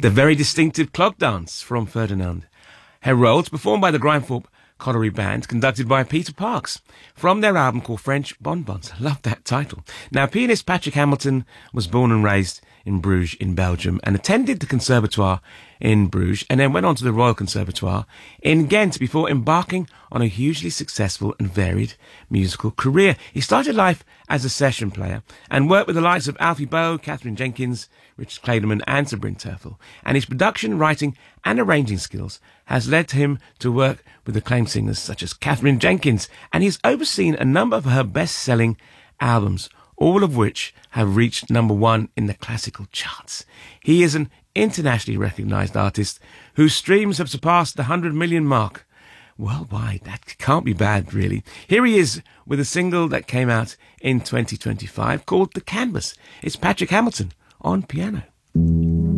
the very distinctive clog dance from Ferdinand Hérold, performed by the Grindthorpe Colliery Band, conducted by Peter Parks, from their album called French Bonbons. I love that title. Now, pianist Patrick Hamilton was born and raised in Bruges in Belgium and attended the Conservatoire in Bruges and then went on to the Royal Conservatoire in Ghent before embarking on a hugely successful and varied musical career. He started life as a session player and worked with the likes of Alfie Boe, Catherine Jenkins, Richard Clayderman and Sabrina Terfel. And his production, writing and arranging skills has led him to work with acclaimed singers such as Catherine Jenkins, and he's overseen a number of her best-selling albums, all of which have reached number one in the classical charts. He is an internationally recognised artist whose streams have surpassed the 100 million mark worldwide. That can't be bad, really. Here he is with a single that came out in 2025 called The Canvas. It's Patrick Hamilton on piano.